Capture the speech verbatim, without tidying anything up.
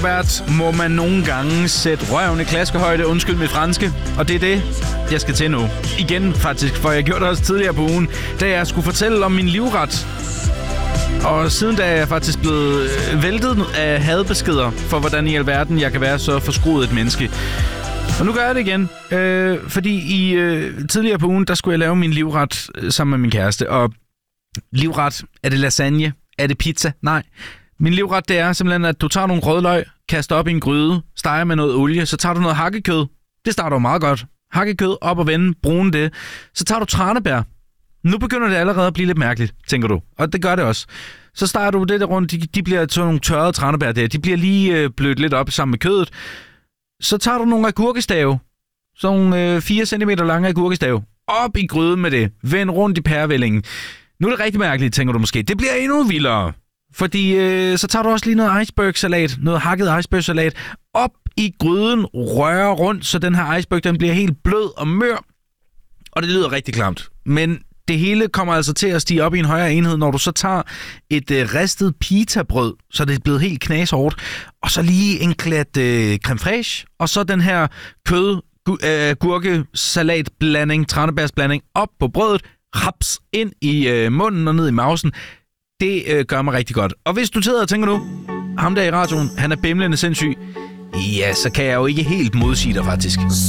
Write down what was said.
Vært må man nogle gange sætte røven i klaskehøjde, undskyld mit franske, og det er det, jeg skal til nu. Igen faktisk, for jeg gjorde det også tidligere på ugen, da jeg skulle fortælle om min livret. Og siden da er jeg faktisk blevet væltet af hadbeskeder for, hvordan i alverden jeg kan være så forskruet et menneske. Og nu gør jeg det igen, øh, fordi i øh, tidligere på ugen, der skulle jeg lave min livret øh, sammen med min kæreste. Og livret, er det lasagne? Er det pizza? Nej. Min livret, det er simpelthen, at du tager nogle rødløg, kaster op i en gryde, steger med noget olie, så tager du noget hakkekød. Det starter jo meget godt. Hakkekød, op og vende, brune det. Så tager du tranebær. Nu begynder det allerede at blive lidt mærkeligt, tænker du. Og det gør det også. Så starter du det der rundt, de, de bliver sådan nogle tørrede tranebær der. De bliver lige øh, blødt lidt op sammen med kødet. Så tager du nogle agurkestave. Sådan nogle øh, fire centimeter lange agurkestave. Op i gryden med det. Vend rundt i pærevællingen. Nu er det rigtig mærkeligt, tænker du måske. Det bliver endnu vildere. Fordi øh, så tager du også lige noget icebergsalat, noget hakket icebergsalat, op i gryden, rører rundt, så den her iceberg, den bliver helt blød og mør. Og det lyder rigtig klamt. Men det hele kommer altså til at stige op i en højere enhed, når du så tager et øh, ristet pitabrød, så det er blevet helt knashårdt, og så lige en klat øh, creme fraiche, og så den her kød, gu- øh, gurkesalatblanding, tranebærsblanding op på brødet, raps ind i øh, munden og ned i mausen. Det øh, gør mig rigtig godt. Og hvis du sidder og tænker nu, ham der i radioen, han er bimlende sindssyg, ja, så kan jeg jo ikke helt modsige dig faktisk.